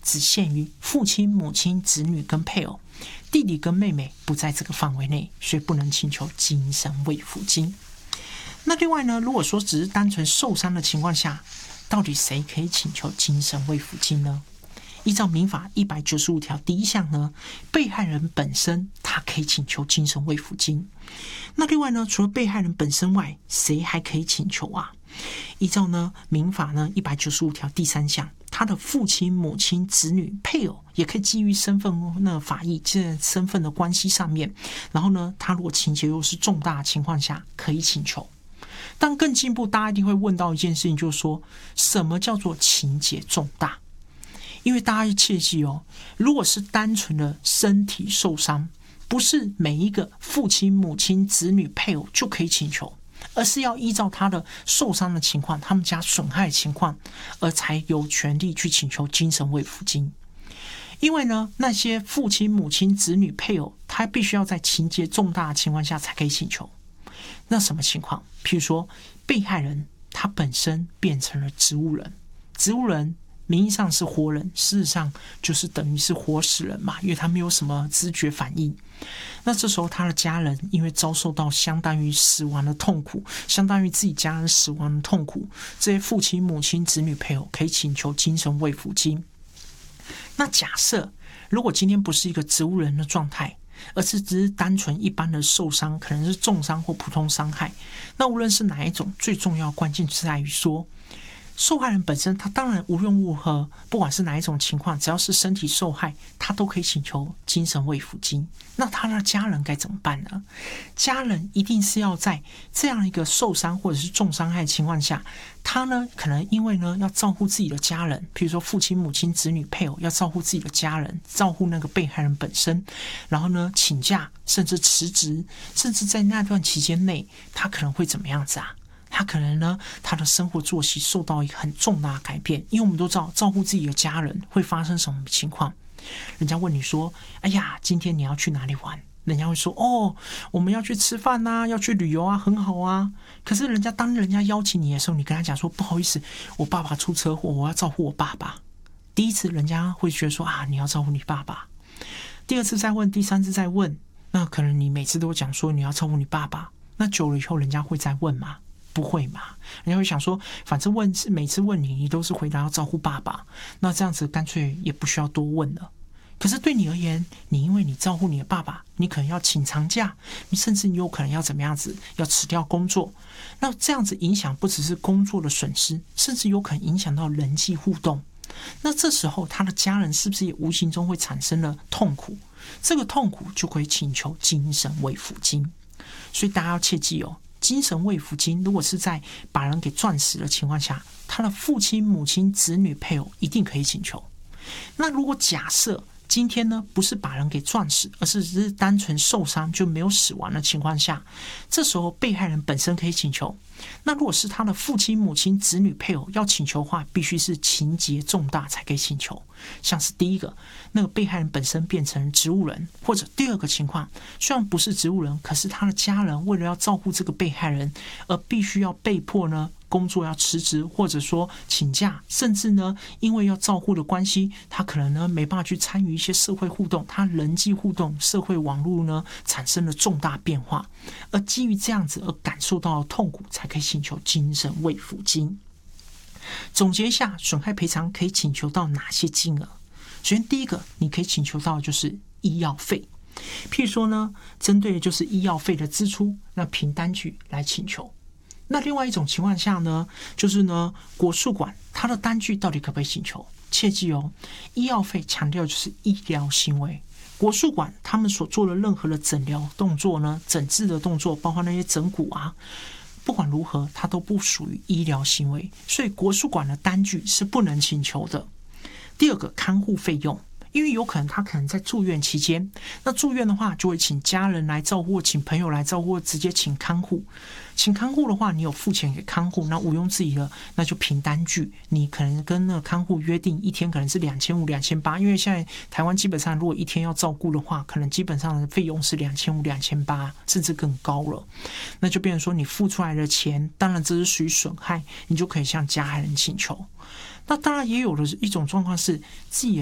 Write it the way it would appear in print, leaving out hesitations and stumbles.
只限于父亲、母亲、子女跟配偶，弟弟跟妹妹不在这个范围内，所以不能请求精神慰抚金。那另外呢，如果说只是单纯受伤的情况下，到底谁可以请求精神慰抚金呢？依照民法195条第1项呢，被害人本身他可以请求精神慰抚金。那另外呢，除了被害人本身外，谁还可以请求啊？依照呢民法呢195条第3项，他的父亲、母亲、子女、配偶也可以基于身份法益这身份的关系上面，然后呢，他如果情节又是重大的情况下，可以请求。但更进一步，大家一定会问到一件事情，就是说什么叫做情节重大？因为大家要切记哦，如果是单纯的身体受伤，不是每一个父亲、母亲、子女、配偶就可以请求，而是要依照他的受伤的情况、他们家损害的情况，而才有权利去请求精神慰抚金。因为呢，那些父亲、母亲、子女、配偶，他必须要在情节重大的情况下才可以请求。那什么情况？譬如说，被害人他本身变成了植物人，植物人名义上是活人，事实上就是等于是活死人嘛，因为他没有什么知觉反应。那这时候他的家人因为遭受到相当于死亡的痛苦，相当于自己家人死亡的痛苦，这些父亲、母亲、子女、配偶可以请求精神慰抚金。那假设如果今天不是一个植物人的状态，而是只是单纯一般的受伤，可能是重伤或普通伤害，那无论是哪一种，最重要的关键是在于说，受害人本身他当然无论如何，不管是哪一种情况，只要是身体受害，他都可以请求精神慰抚金。那他的家人该怎么办呢？家人一定是要在这样一个受伤或者是重伤害的情况下，他呢可能因为呢要照顾自己的家人，比如说父亲、母亲、子女、配偶要照顾自己的家人，照顾那个被害人本身，然后呢请假甚至辞职，甚至在那段期间内，他可能会怎么样子啊？他可能呢，他的生活作息受到一个很重大的改变，因为我们都知道，照顾自己的家人会发生什么情况。人家问你说：“哎呀，今天你要去哪里玩？”人家会说：“哦，我们要去吃饭啊，要去旅游啊，很好啊。”可是当人家邀请你的时候，你跟他讲说：“不好意思，我爸爸出车祸，我要照顾我爸爸。”第一次人家会觉得说：“啊，你要照顾你爸爸。”第二次再问，第三次再问，那可能你每次都讲说你要照顾你爸爸，那久了以后，人家会再问吗？不会嘛？人家会想说，反正每次问你都是回答要照顾爸爸，那这样子干脆也不需要多问了。可是对你而言，你因为你照顾你的爸爸，你可能要请长假，你甚至你有可能要怎么样子，要辞掉工作。那这样子影响不只是工作的损失，甚至有可能影响到人际互动。那这时候他的家人是不是也无形中会产生了痛苦？这个痛苦就可以请求精神慰抚金。所以大家要切记哦。精神慰抚金如果是在把人给撞死的情况下，他的父亲、母亲、子女、配偶一定可以请求。那如果假设今天呢不是把人给撞死，而是只是单纯受伤就没有死亡的情况下，这时候被害人本身可以请求。那如果是他的父亲、母亲、子女、配偶要请求的话，必须是情节重大才可以请求。像是第一个，那个被害人本身变成植物人，或者第二个情况，虽然不是植物人，可是他的家人为了要照顾这个被害人，而必须要被迫呢工作要辞职，或者说请假，甚至呢因为要照顾的关系，他可能呢没办法去参与一些社会互动，他人际互动、社会网络呢产生了重大变化，而基于这样子而感受到的痛苦，才可以请求精神慰抚金。总结一下，损害赔偿可以请求到哪些金额？首先第一个，你可以请求到的就是医药费。譬如说呢，针对就是医药费的支出，那凭单据来请求。那另外一种情况下呢，就是呢，国术馆它的单据到底可不可以请求？切记哦，医药费强调就是医疗行为。国术馆他们所做的任何的诊疗动作呢，诊治的动作，包括那些整骨啊，不管如何，它都不属于医疗行为，所以国术馆的单据是不能请求的。第二个，看护费用。因为有可能他可能在住院期间，那住院的话就会请家人来照顾，请朋友来照顾，直接请看护。请看护的话，你有付钱给看护，那毋庸置疑了，那就凭单据，你可能跟那个看护约定一天可能是2500、2800，因为现在台湾基本上如果一天要照顾的话，可能基本上的费用是2500、2800，甚至更高了。那就变成说你付出来的钱，当然这是属于损害，你就可以向加害人请求。那当然也有的一种状况是自己